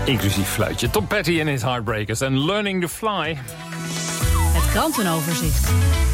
Inclusief fluitje. Tom Petty en his Heartbreakers en Learning to Fly. Het krantenoverzicht.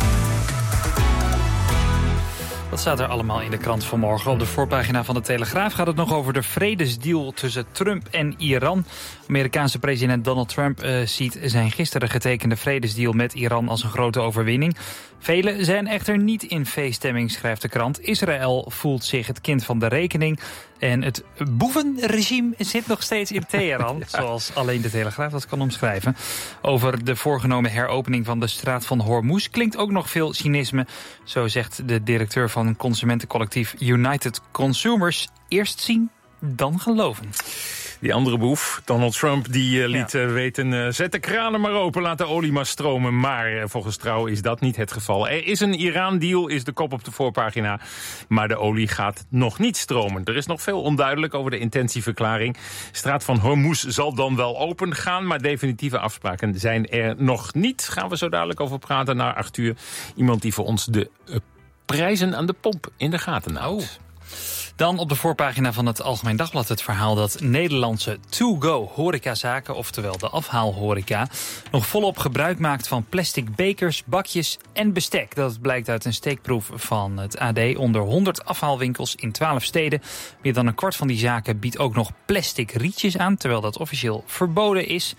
Wat staat er allemaal in de krant vanmorgen? Op de voorpagina van de Telegraaf gaat het nog over de vredesdeal tussen Trump en Iran. Amerikaanse president Donald Trump ziet zijn gisteren getekende vredesdeal met Iran als een grote overwinning. Velen zijn echter niet in feeststemming, schrijft de krant. Israël voelt zich het kind van de rekening. En het boevenregime zit nog steeds in Teheran, ja. Zoals alleen de Telegraaf dat kan omschrijven. Over de voorgenomen heropening van de straat van Hormuz klinkt ook nog veel cynisme. Zo zegt de directeur van een consumentencollectief United Consumers. Eerst zien, dan geloven. Die andere boef, Donald Trump, die liet weten... zet de kranen maar open, laat de olie maar stromen. Maar volgens Trouw is dat niet het geval. Er is een Iran-deal, is de kop op de voorpagina. Maar de olie gaat nog niet stromen. Er is nog veel onduidelijk over de intentieverklaring. Straat van Hormuz zal dan wel open gaan... maar definitieve afspraken zijn er nog niet. Gaan we zo dadelijk over praten naar 8 uur. Iemand die voor ons de prijzen aan de pomp in de gaten houdt. Dan op de voorpagina van het Algemeen Dagblad het verhaal dat Nederlandse to-go horecazaken, oftewel de afhaalhoreca, nog volop gebruik maakt van plastic bekers, bakjes en bestek. Dat blijkt uit een steekproef van het AD onder 100 afhaalwinkels in 12 steden. Meer dan een kwart van die zaken biedt ook nog plastic rietjes aan, terwijl dat officieel verboden is.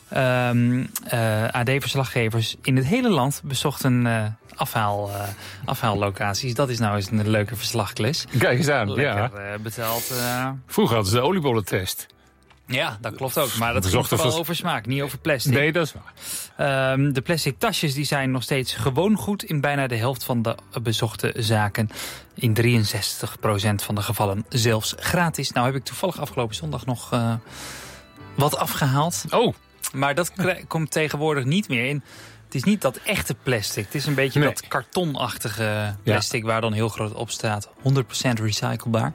AD-verslaggevers in het hele land bezochten afhaallocaties. Dat is nou eens een leuke verslagkles. Kijk eens aan, lekker, betaald. Vroeger hadden ze de oliebollentest. Ja, dat klopt ook. Maar dat ging vooral over smaak, niet over plastic. Nee, dat is waar. De plastic tasjes die zijn nog steeds gewoon goed in bijna de helft van de bezochte zaken. In 63% van de gevallen zelfs gratis. Nou heb ik toevallig afgelopen zondag nog wat afgehaald. Oh. Maar dat komt tegenwoordig niet meer in. Het is niet dat echte plastic. Het is een beetje dat kartonachtige plastic waar dan heel groot op staat. 100% recyclebaar.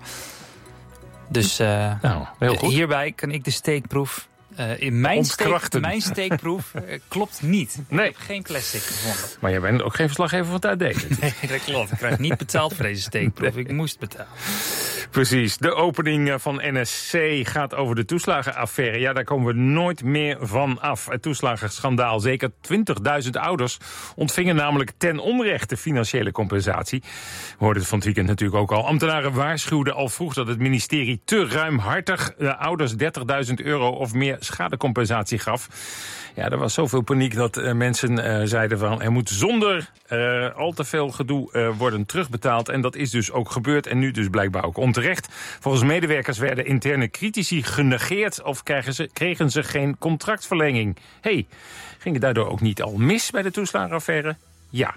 Dus heel goed. Hierbij kan ik de steekproef... in mijn steekproef klopt niet. Nee. Ik heb geen plastic gevonden. Maar jij bent ook geen verslaggever van het AD. Nee, dat klopt. Ik krijg niet betaald voor deze steekproef. Nee. Ik moest betalen. Precies. De opening van NSC gaat over de toeslagenaffaire. Ja, daar komen we nooit meer van af. Het toeslagenschandaal. Zeker 20.000 ouders ontvingen namelijk ten onrechte financiële compensatie. We hoorden het van het weekend natuurlijk ook al. Ambtenaren waarschuwden al vroeg dat het ministerie te ruimhartig ouders €30.000 of meer schadecompensatie gaf. Ja, er was zoveel paniek dat mensen zeiden van er moet zonder al te veel gedoe worden terugbetaald. En dat is dus ook gebeurd en nu dus blijkbaar ook onterecht. Volgens medewerkers werden interne critici genegeerd of kregen ze geen contractverlenging. Ging het daardoor ook niet al mis bij de toeslagenaffaire? Ja.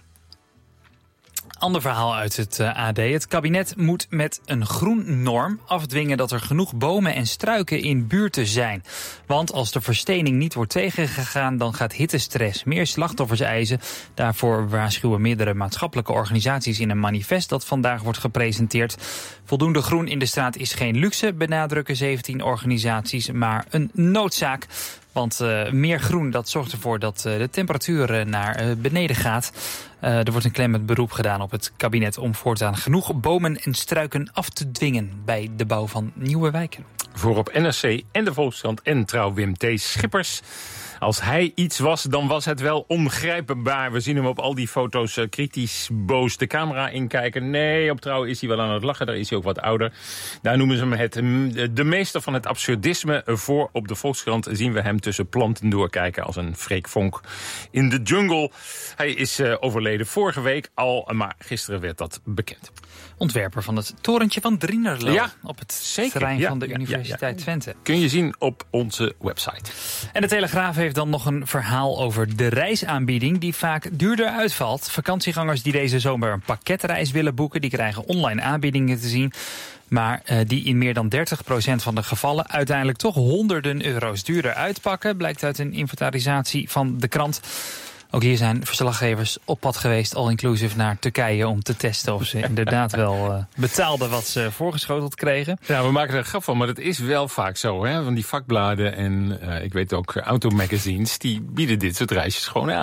Ander verhaal uit het AD. Het kabinet moet met een groennorm afdwingen dat er genoeg bomen en struiken in buurten zijn. Want als de verstening niet wordt tegengegaan, dan gaat hittestress meer slachtoffers eisen. Daarvoor waarschuwen meerdere maatschappelijke organisaties in een manifest dat vandaag wordt gepresenteerd. Voldoende groen in de straat is geen luxe, benadrukken 17 organisaties, maar een noodzaak. Want meer groen, dat zorgt ervoor dat de temperatuur naar beneden gaat. Er wordt een klemmend beroep gedaan op het kabinet om voortaan genoeg bomen en struiken af te dwingen bij de bouw van nieuwe wijken. Voor op NRC en de Volkskrant en Trouw Wim T. Schippers. Als hij iets was, dan was het wel ongrijpbaar. We zien hem op al die foto's kritisch boos de camera inkijken. Nee, op Trouw is hij wel aan het lachen. Daar is hij ook wat ouder. Daar noemen ze hem de meester van het absurdisme. Voor op de Volkskrant zien we hem tussen planten doorkijken als een Freek Vonk in de jungle. Hij is overleden vorige week al, maar gisteren werd dat bekend. Ontwerper van het torentje van Drienerlo op het terrein van de Universiteit Twente. Kun je zien op onze website. En de Telegraaf heeft dan nog een verhaal over de reisaanbieding die vaak duurder uitvalt. Vakantiegangers die deze zomer een pakketreis willen boeken, die krijgen online aanbiedingen te zien. Maar die in meer dan 30% van de gevallen uiteindelijk toch honderden euro's duurder uitpakken. Blijkt uit een inventarisatie van de krant. Ook hier zijn verslaggevers op pad geweest, all-inclusive, naar Turkije om te testen of ze inderdaad wel betaalden wat ze voorgeschoteld kregen. Ja, we maken er een grap van, maar dat is wel vaak zo. Hè? Want die vakbladen en ik weet ook automagazines, die bieden dit soort reisjes gewoon aan, hè?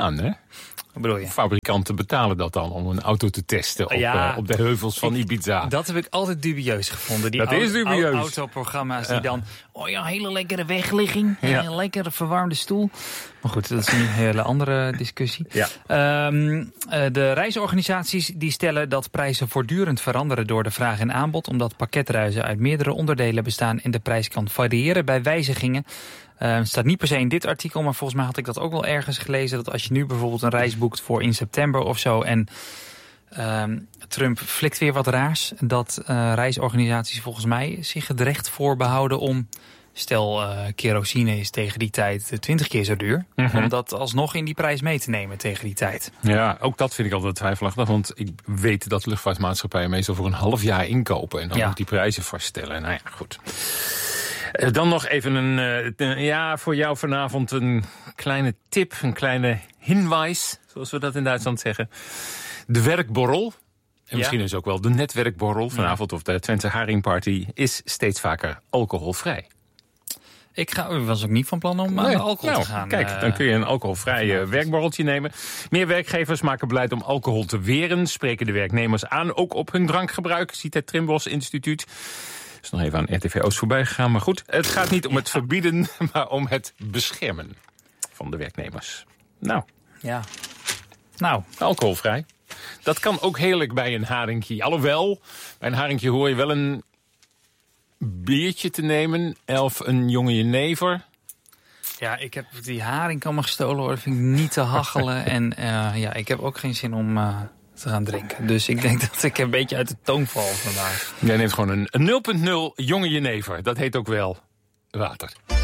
Wat bedoel je? Fabrikanten betalen dat dan om een auto te testen op de heuvels van Ibiza. Dat heb ik altijd dubieus gevonden. Die is dubieus. Autoprogramma's die dan... Oh ja, hele lekkere wegligging. Ja. Een lekkere verwarmde stoel. Maar goed, dat is een hele andere discussie. Ja. De reisorganisaties die stellen dat prijzen voortdurend veranderen door de vraag en aanbod. Omdat pakketreizen uit meerdere onderdelen bestaan en de prijs kan variëren bij wijzigingen. Het staat niet per se in dit artikel, maar volgens mij had ik dat ook wel ergens gelezen. Dat als je nu bijvoorbeeld een reis boekt voor in september of zo en Trump flikt weer wat raars. Dat reisorganisaties volgens mij zich het recht voorbehouden om... Stel, kerosine is tegen die tijd 20 keer zo duur. Om dat alsnog in die prijs mee te nemen tegen die tijd. Ja, ook dat vind ik altijd twijfelachtig. Want ik weet dat luchtvaartmaatschappijen meestal voor een half jaar inkopen. En dan ook die prijzen vaststellen. Nou ja, goed. Dan nog even voor jou vanavond een kleine tip. Een kleine hinweis, zoals we dat in Duitsland zeggen. De werkborrel. En misschien is ook wel de netwerkborrel vanavond of de Twentse Haringparty is steeds vaker alcoholvrij. Ik was ook niet van plan om aan de alcohol te gaan. Kijk, dan kun je een alcoholvrij werkborreltje nemen. Meer werkgevers maken beleid om alcohol te weren. Spreken de werknemers aan, ook op hun drankgebruik, ziet het Trimbos Instituut. Is nog even aan RTV Oost voorbij gegaan. Maar goed, het gaat niet om het verbieden, maar om het beschermen van de werknemers. Alcoholvrij. Dat kan ook heerlijk bij een haringje. Alhoewel, bij een haringje hoor je wel een biertje te nemen of een jonge jenever. Ja, ik heb die haring kan me gestolen worden. Dat vind ik niet te hachelen. En ik heb ook geen zin om te gaan drinken. Dus ik denk dat ik een beetje uit de toon val vandaag. Jij neemt gewoon een 0.0 jonge jenever. Dat heet ook wel water.